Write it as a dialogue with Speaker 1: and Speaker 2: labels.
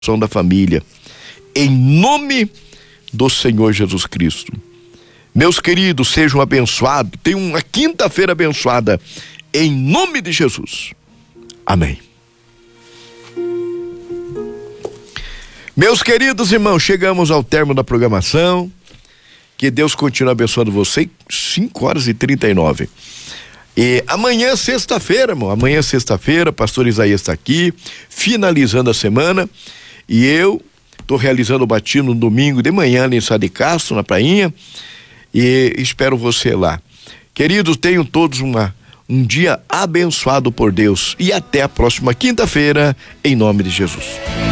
Speaker 1: da família, em nome do Senhor Jesus Cristo. Meus queridos, sejam abençoados, tenham uma quinta-feira abençoada, em nome de Jesus. Amém. Meus queridos irmãos, chegamos ao término da programação. Que Deus continue abençoando você. 5h39. E amanhã, sexta-feira, irmão. Amanhã, sexta-feira, pastor Isaías está aqui, finalizando a semana. E eu estou realizando o batismo no domingo de manhã, ali em Sá de Castro, na prainha. E espero você lá. Queridos, tenham todos um dia abençoado por Deus. E até a próxima quinta-feira, em nome de Jesus.